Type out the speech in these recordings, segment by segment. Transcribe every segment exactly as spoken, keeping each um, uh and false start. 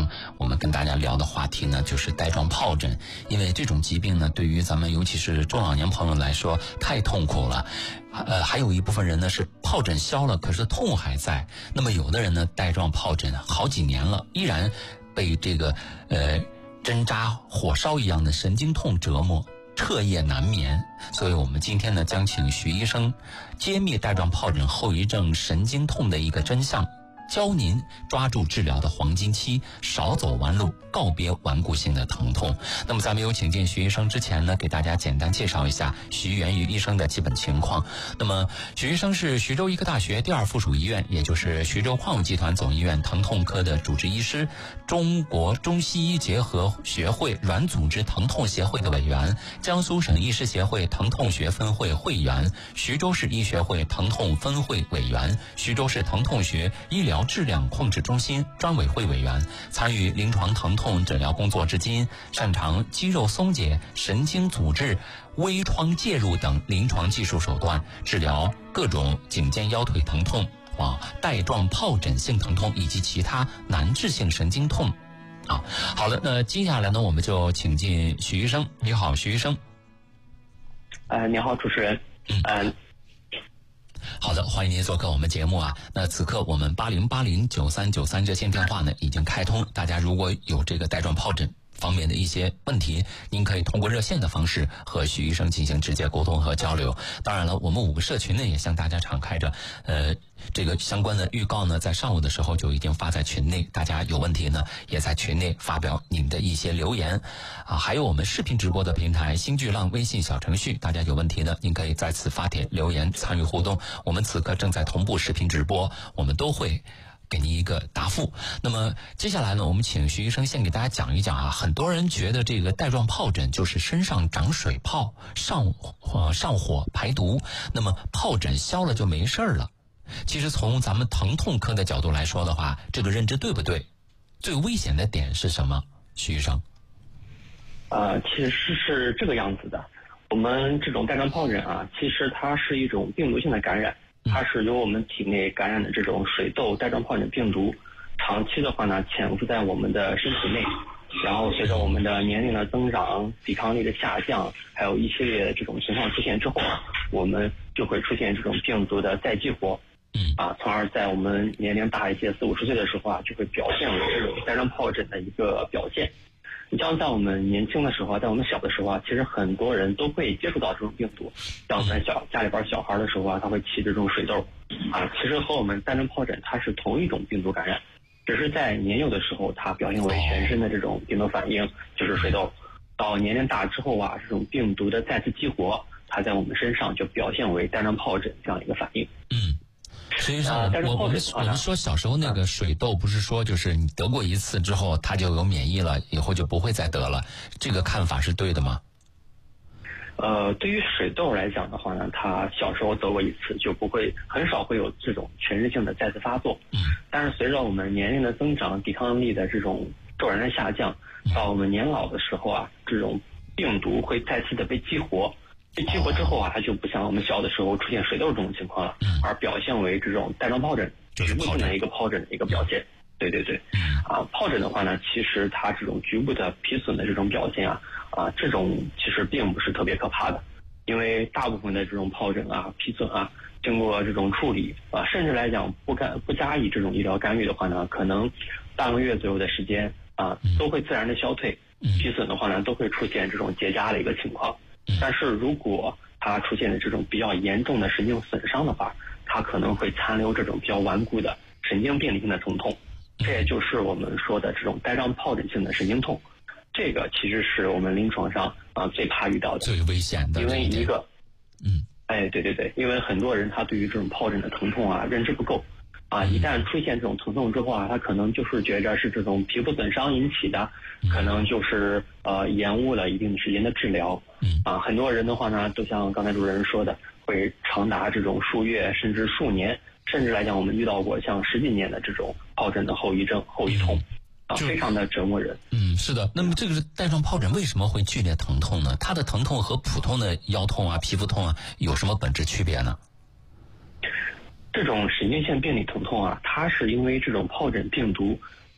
呢，我们跟大家聊的话题呢就是带状疱疹。因为这种疾病呢，对于咱们尤其是中老年朋友来说太痛苦了。呃，还有一部分人呢是疱疹消了，可是痛还在。那么有的人呢带状疱疹好几年了，依然被这个呃针扎火烧一样的神经痛折磨，彻夜难眠。所以我们今天呢将请徐医生揭秘带状疱疹后遗症神经痛的一个真相，教您抓住治疗的黄金期，少走弯路，告别顽固性的疼痛。那么在没有请进徐医生之前呢，给大家简单介绍一下徐元宇医生的基本情况。那么徐医生是徐州医科大学第二附属医院，也就是徐州矿物集团总医院疼痛科的主治医师，中国中西医结合学会软组织疼痛协会的委员，江苏省医师协会疼痛学分会会员，徐州市医学会疼痛分会委员，徐州市疼痛学医疗质量控制中心专委会委员，参与临床疼痛诊疗工作至今，擅长肌肉松解、神经阻滞、微创介入等临床技术手段，治疗各种颈肩腰腿疼痛、啊带状疱疹性疼痛以及其他难治性神经痛。啊，好了，那接下来呢，我们就请进徐医生。你好，徐医生。 呃，你好，主持人。嗯。呃好的，欢迎您做客我们节目啊。那此刻我们八零八零九三九三热线电话呢已经开通，大家如果有这个带状疱疹方面的一些问题，您可以通过热线的方式和徐医生进行直接沟通和交流。当然了，我们五个社群呢也向大家敞开着，呃，这个相关的预告呢在上午的时候就已经发在群内，大家有问题呢也在群内发表你们的一些留言啊。还有我们视频直播的平台新巨浪微信小程序，大家有问题呢您可以在此发帖留言参与互动，我们此刻正在同步视频直播，我们都会给您一个答复。那么接下来呢，我们请徐医生先给大家讲一讲啊。很多人觉得这个带状疱疹就是身上长水泡、上呃上火排毒，那么疱疹消了就没事了。其实从咱们疼痛科的角度来说的话，这个认知对不对？最危险的点是什么？徐医生。 呃，其实是这个样子的。我们这种带状疱疹啊，其实它是一种病毒性的感染。它是由我们体内感染的这种水痘带状疱疹病毒，长期的话呢潜伏在我们的身体内，然后随着我们的年龄的增长、抵抗力的下降，还有一系列的这种情况出现之后啊，我们就会出现这种病毒的再激活，啊，从而在我们年龄大一些四五十岁的时候啊，就会表现为这种带状疱疹的一个表现。你像在我们年轻的时候啊，在我们小的时候啊，其实很多人都会接触到这种病毒。像我们小家里边小孩的时候啊，他会起这种水痘啊，其实和我们带状疱疹它是同一种病毒感染，只是在年幼的时候它表现为全身的这种病毒反应，就是水痘。到年龄大之后啊，这种病毒的再次激活，它在我们身上就表现为带状疱疹这样一个反应。 嗯。实际上，我我们我们说小时候那个水痘，不是说就是你得过一次之后，它就有免疫了，以后就不会再得了，这个看法是对的吗？ 呃，对于水痘来讲的话呢，它小时候得过一次，就不会很少会有这种全身性的再次发作。嗯。但是随着我们年龄的增长，抵抗力的这种骤然的下降，到我们年老的时候啊，这种病毒会再次的被激活。被激活之后啊，它就不像我们小的时候出现水痘这种情况了，而表现为这种带状疱疹，局部性的一个疱疹的一个表现。对对对，啊，疱疹的话呢，其实它这种局部的皮损的这种表现啊，啊，这种其实并不是特别可怕的，因为大部分的这种疱疹啊、皮损啊，经过这种处理啊，甚至来讲不干不加以这种医疗干预的话呢，可能半个月左右的时间啊，都会自然的消退，皮损的话呢，都会出现这种结痂的一个情况。但是如果它出现的这种比较严重的神经损伤的话，它可能会残留这种比较顽固的神经病理性的疼痛，这也就是我们说的这种带状疱疹性的神经痛。这个其实是我们临床上啊、呃、最怕遇到的、 最危险的， 因为一个， 嗯， 哎，对对对，因为很多人他对于这种疱疹的疼痛啊认知不够。啊，一旦出现这种疼痛之后啊，他可能就是觉着是这种皮肤损伤引起的，可能就是呃延误了一定时间的治疗。啊，很多人的话呢，都像刚才主持人说的，会长达这种数月甚至数年，甚至来讲我们遇到过像十几年的这种疱疹的后遗症、后遗痛，啊，非常的折磨人。 嗯，是的。那么这个带状疱疹为什么会剧烈疼痛呢？它的疼痛和普通的腰痛啊、皮肤痛啊有什么本质区别呢？ 这种神经性病理疼痛啊，它是因为这种疱疹病毒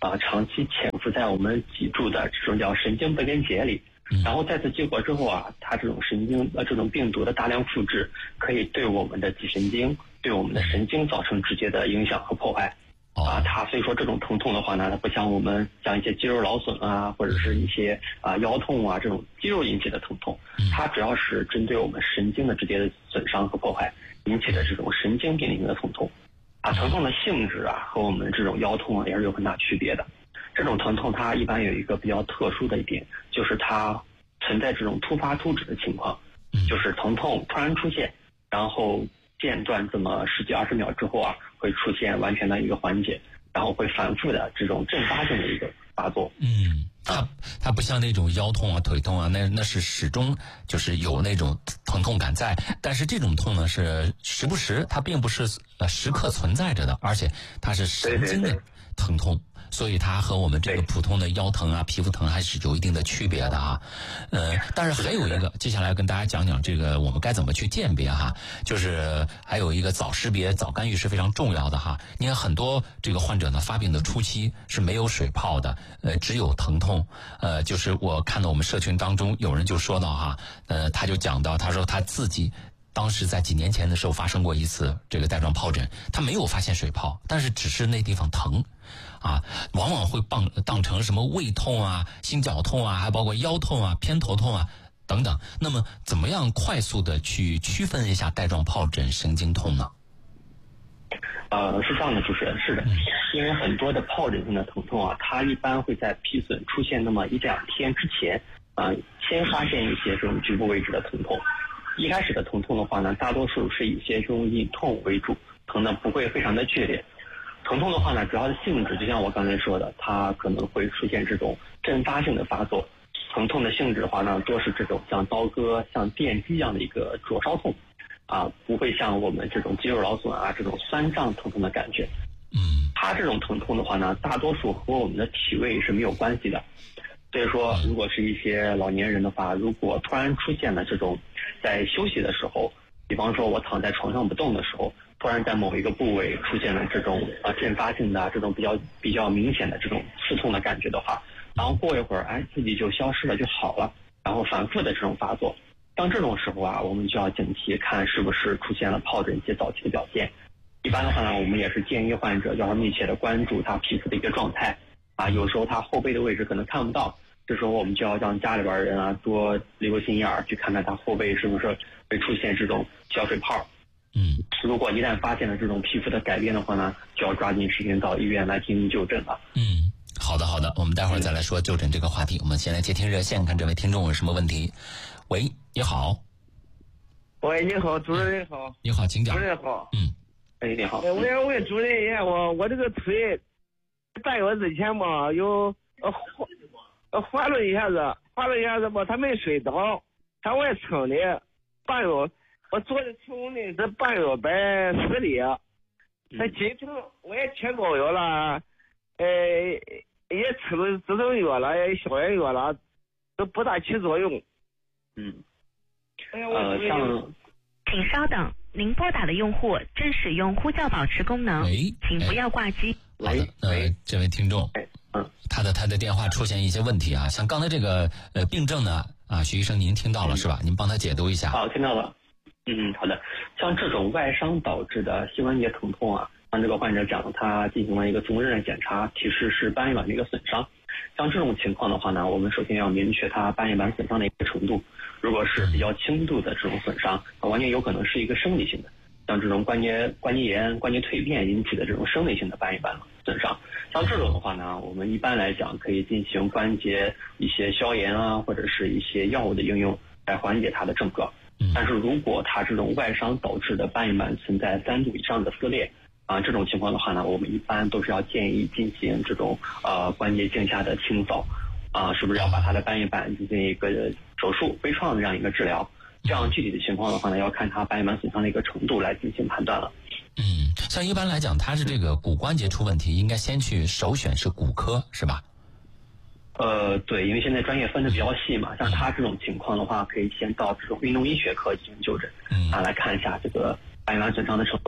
啊、呃、长期潜伏在我们脊柱的这种叫神经背根节里。然后再次激活之后啊，它这种神经呃这种病毒的大量复制，可以对我们的脊神经、对我们的神经造成直接的影响和破坏。啊，它所以说这种疼痛的话呢，它不像我们像一些肌肉劳损啊，或者是一些啊腰痛啊这种肌肉引起的疼痛，它主要是针对我们神经的直接的损伤和破坏引起的这种神经病理性的疼痛。啊，疼痛的性质啊和我们这种腰痛啊也是有很大区别的。这种疼痛它一般有一个比较特殊的一点，就是它存在这种突发突止的情况，就是疼痛突然出现，然后间断这么十几二十秒之后啊，会出现完全的一个缓解，然后会反复的这种阵发性的一个发作。 嗯，它它不像那种腰痛啊、腿痛啊，那那是始终就是有那种疼痛感在，但是这种痛呢是时不时，它并不是呃时刻存在着的，而且它是神经的疼痛。对对对，所以它和我们这个普通的腰疼啊、皮肤疼还是有一定的区别的哈，呃，但是还有一个，接下来跟大家讲讲这个我们该怎么去鉴别哈，就是还有一个早识别、早干预是非常重要的哈。你看很多这个患者呢，发病的初期是没有水泡的，呃，只有疼痛，呃，就是我看到我们社群当中有人就说到哈，呃，他就讲到，他说他自己当时在几年前的时候发生过一次这个带状疱疹，他没有发现水泡，但是只是那地方疼。啊，往往会当当成什么胃痛啊、心绞痛啊，还包括腰痛啊、偏头痛啊等等。那么，怎么样快速的去区分一下带状疱疹神经痛呢？ 呃，是这样的，主持人，是的，因为很多的疱疹性的疼痛啊，它一般会在皮损出现那么一两天之前啊、呃，先发现一些这种局部位置的疼痛。一开始的疼痛的话呢，大多数是以一些这种隐痛为主，疼的不会非常的剧烈。疼痛的话呢，主要的性质就像我刚才说的，它可能会出现这种阵发性的发作。疼痛的性质的话呢，多是这种像刀割、像电击一样的一个灼烧痛，啊，不会像我们这种肌肉劳损啊这种酸胀疼痛的感觉。 嗯， 它这种疼痛的话呢，大多数和我们的体位是没有关系的。所以说，如果是一些老年人的话，如果突然出现了这种在休息的时候，比方说我躺在床上不动的时候，突然在某一个部位出现了这种啊阵发性的这种比较比较明显的这种刺痛的感觉的话，然后过一会儿哎自己就消失了就好了，然后反复的这种发作，像这种时候啊，我们就要警惕看是不是出现了疱疹一些早期的表现。一般的话呢，我们也是建议患者要密切的关注他皮肤的一个状态啊，有时候他后背的位置可能看不到，这时候我们就要让家里边人啊多留个心眼儿，去看看他后背是不是会出现这种小水泡。 嗯， 如果一旦发现了这种皮肤的改变的话呢，就要抓紧时间到医院来进行就诊了。 嗯，好的好的，我们待会儿再来说就诊这个话题。我们先来接听热线，看这位听众有什么问题。喂，你好。 喂，你好，主任你好。 你好，请讲。 主任好。 嗯， 哎，你好。 我要问主任一下，我我这个腿半月之前嘛，有呃滑呃滑了一下子，滑了一下子吧，他没睡着，他我也撑的半月。我做的从那是半月板撕裂，他今天我也贴膏药了，呃，也吃了止疼药了，也消炎药了，都不大起作用。 嗯， 哎呀， 呃，像， 请稍等，您拨打的用户正使用呼叫保持功能， 喂， 请不要挂机。 好的，呃，这位听众， 嗯， 他的他的电话出现一些问题啊，像刚才这个呃病症呢，啊，徐医生您听到了是吧？您帮他解读一下。 好，听到了。嗯，好的。像这种外伤导致的膝关节疼痛啊，像这个患者讲，他进行了一个综合症检查，提示是半月板的一个损伤。像这种情况的话呢，我们首先要明确他半月板损伤的一个程度。如果是比较轻度的这种损伤，完全有可能是一个生理性的，像这种关节关节炎、关节蜕变引起的这种生理性的半月板损伤。像这种的话呢，我们一般来讲可以进行关节一些消炎啊，或者是一些药物的应用来缓解它的症状。但是如果它这种外伤导致的半月板存在三度以上的撕裂啊，这种情况的话呢，我们一般都是要建议进行这种呃关节镜下的清扫啊，是不是要把它的半月板进行一个手术微创的这样一个治疗？这样具体的情况的话呢，要看它半月板损伤的一个程度来进行判断了。 嗯，像一般来讲，它是这个骨关节出问题，应该先去首选是骨科，是吧？ 呃，对，因为现在专业分的比较细嘛，像他这种情况的话，可以先到这种运动医学科进行就诊，啊，来看一下这个半月板损伤的程度。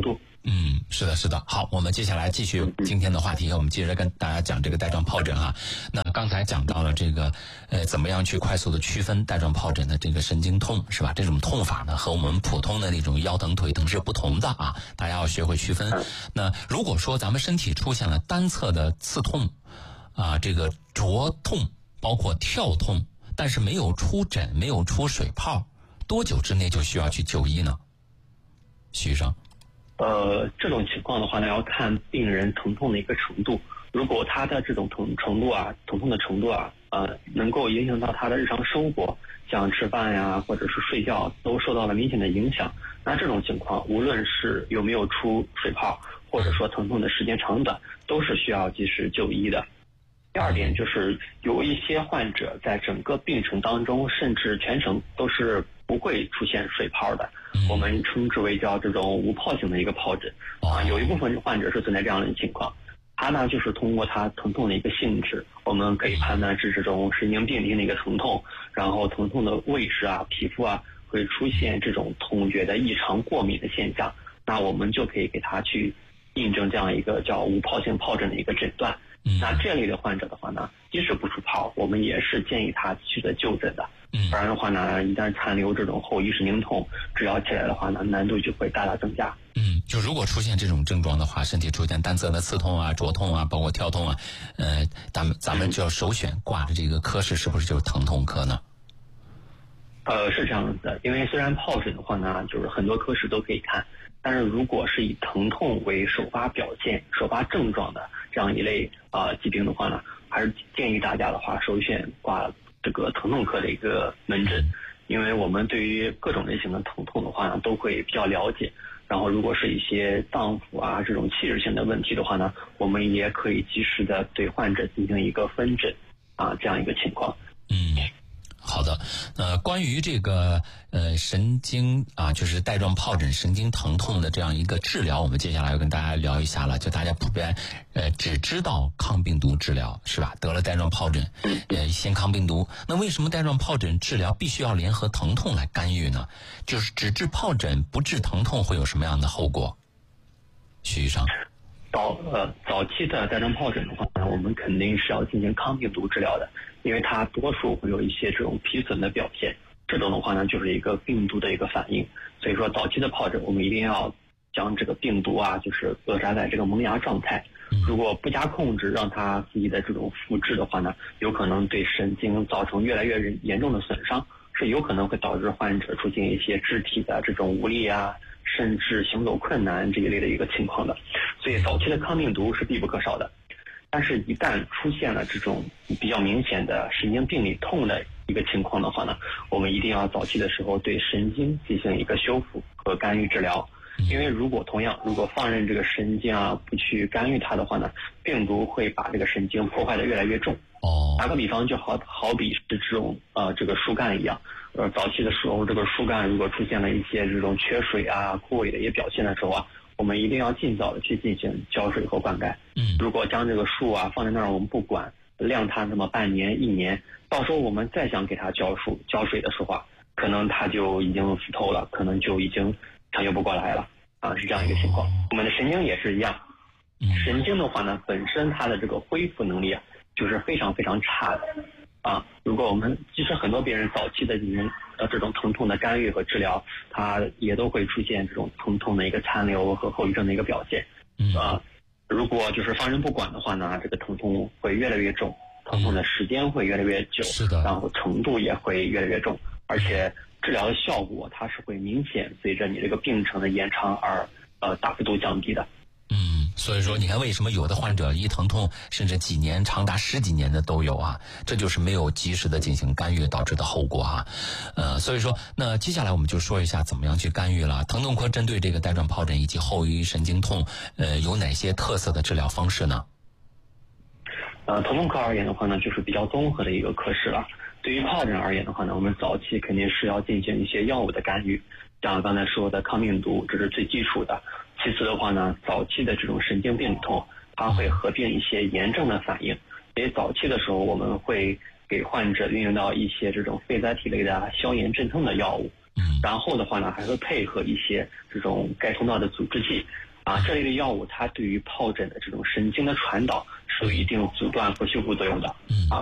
嗯，是的，是的。好，我们接下来继续今天的话题，我们接着跟大家讲这个带状疱疹啊。那刚才讲到了这个，呃，怎么样去快速的区分带状疱疹的这个神经痛，是吧？这种痛法呢，和我们普通的那种腰疼、腿疼是不同的啊，大家要学会区分。那如果说咱们身体出现了单侧的刺痛，啊，这个灼痛，包括跳痛，但是没有出疹，没有出水泡，多久之内就需要去就医呢？徐医生。 呃，这种情况的话呢，要看病人疼痛的一个程度。如果他的这种疼程度啊，疼痛的程度啊，呃，能够影响到他的日常生活，像吃饭呀，或者是睡觉，都受到了明显的影响。那这种情况，无论是有没有出水泡，或者说疼痛的时间长短，都是需要及时就医的。第二点就是有一些患者在整个病程当中，甚至全程都是不会出现水泡的，我们称之为叫这种无疱型的一个疱疹啊。有一部分患者是存在这样的情况，他呢就是通过他疼痛的一个性质，我们可以判断是这种神经病理的一个疼痛，然后疼痛的位置啊、皮肤啊会出现这种痛觉的异常过敏的现象，那我们就可以给他去印证这样一个叫无疱性疱疹的一个诊断。那这类的患者的话呢，即使不出泡，我们也是建议他去的就诊的。不然的话呢，一旦残留这种后遗神经痛，治疗起来的话呢，难度就会大大增加。 嗯，就如果出现这种症状的话，身体出现单侧的刺痛啊、灼痛啊，包括跳痛啊，呃，咱们咱们就要首选挂的这个科室是不是就是疼痛科呢？ 呃，是这样子的，因为虽然疱疹的话呢，就是很多科室都可以看，但是如果是以疼痛为首发表现、首发症状的这样一类啊、呃、疾病的话呢，还是建议大家的话首选挂这个疼痛科的一个门诊，因为我们对于各种类型的疼痛的话呢，都会比较了解。然后如果是一些脏腑啊这种器质性的问题的话呢，我们也可以及时的对患者进行一个分诊啊这样一个情况。 嗯。好的，呃，关于这个呃神经啊，就是带状疱疹神经疼痛的这样一个治疗，我们接下来要跟大家聊一下了。就大家普遍呃只知道抗病毒治疗是吧？得了带状疱疹，呃先抗病毒。那为什么带状疱疹治疗必须要联合疼痛来干预呢？就是只治疱疹不治疼痛会有什么样的后果？徐医生。 早呃早期的带状疱疹的话呢，我们肯定是要进行抗病毒治疗的，因为它多数会有一些这种皮损的表现，这种的话呢就是一个病毒的一个反应。所以说早期的疱疹我们一定要将这个病毒啊就是扼杀在这个萌芽状态，如果不加控制，让它自己的这种复制的话呢，有可能对神经造成越来越严重的损伤，是有可能会导致患者出现一些肢体的这种无力啊，甚至行走困难这一类的一个情况的。所以早期的抗病毒是必不可少的，但是一旦出现了这种比较明显的神经病理痛的一个情况的话呢，我们一定要早期的时候对神经进行一个修复和干预治疗。因为如果同样如果放任这个神经啊不去干预它的话呢，病毒会把这个神经破坏的越来越重。 哦， 打个比方，就好好比是这种呃这个树干一样，呃早期的时候这个树干如果出现了一些这种缺水啊、枯萎的一些表现的时候啊，我们一定要尽早的去进行浇水和灌溉。 嗯， 如果将这个树啊放在那儿我们不管，晾它那么半年一年，到时候我们再想给它浇树浇水的时候啊，可能它就已经死透了，可能就已经抢救不过来了啊，是这样一个情况。我们的神经也是一样，神经的话呢，本身它的这个恢复能力啊就是非常非常差的啊。如果我们其实很多病人早期的进行呃这种疼痛的干预和治疗，它也都会出现这种疼痛的一个残留和后遗症的一个表现。 嗯啊，如果就是放任不管的话呢，这个疼痛会越来越重，疼痛的时间会越来越久， 是的， 然后程度也会越来越重，而且治疗的效果它是会明显随着你这个病程的延长而呃大幅度降低的。 嗯，所以说你看为什么有的患者一疼痛甚至几年长达十几年的都有啊，这就是没有及时的进行干预导致的后果啊。呃，所以说那接下来我们就说一下怎么样去干预了。疼痛科针对这个带状疱疹以及后遗神经痛呃有哪些特色的治疗方式呢？ 呃，疼痛科而言的话呢，就是比较综合的一个科室了。对于疱疹而言的话呢，我们早期肯定是要进行一些药物的干预，像刚才说的抗病毒，这是最基础的。其次的话呢，早期的这种神经病理痛，它会合并一些炎症的反应，所以早期的时候我们会给患者运用到一些这种非甾体类的消炎镇痛的药物，然后的话呢，还会配合一些这种该通道的阻滞剂啊，这类的药物它对于疱疹的这种神经的传导是有一定阻断和修复作用的。 嗯啊，